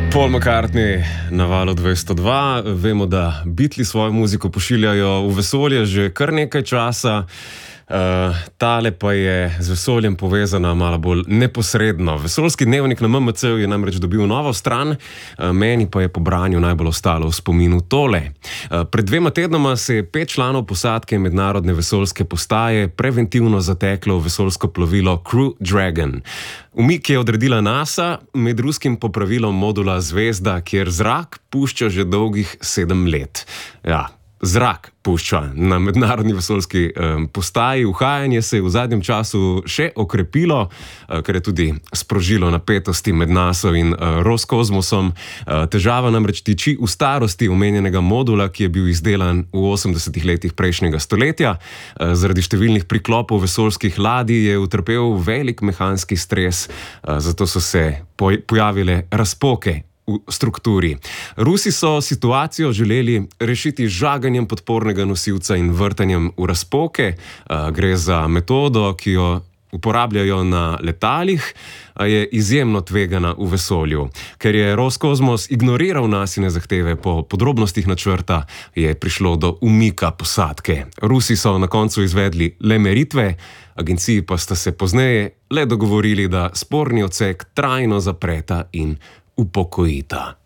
Paul McCartney na valu 202. Vemo, da Beatli svojo muziko pošiljajo v vesolje že kar nekaj časa. Tale pa je z vesoljem povezana malo bolj neposredno. Vesoljski dnevnik na MMC je namreč dobil novo stran, meni pa je po branju najbolj ostalo v spominu tole. Pred 2 tednoma se je 5 članov posadke Mednarodne vesoljske postaje preventivno zateklo v vesoljsko plovilo Crew Dragon. Umik je odredila NASA med ruskim popravilom modula Zvezda, kjer zrak pušča že dolgih 7 let. Ja, zrak pušča na Mednarodni vesoljski postaji. Uhajanje se je v zadnjem času še okrepilo, kar je tudi sprožilo napetosti med NASA in Roskosmosom. Težava namreč tiči v starosti omenjenega modula, ki je bil izdelan v 80. letih prejšnjega stoletja. Zaradi številnih priklopov vesoljskih ladij je utrpel velik mehanski stres, zato so se pojavile razpoke v strukturi. Rusi so situacijo želeli rešiti z žaganjem podpornega nosilca in vrtanjem v razpoke. Gre za metodo, ki jo uporabljajo na letalih, a je izjemno tvegana v vesolju. Ker je Roskosmos ignoriral NASine zahteve po podrobnostih načrta, je prišlo do umika posadke. Rusi so na koncu izvedli le meritve, agenciji pa sta se pozneje le dogovorili, da sporni odsek trajno zapreta in upokojita.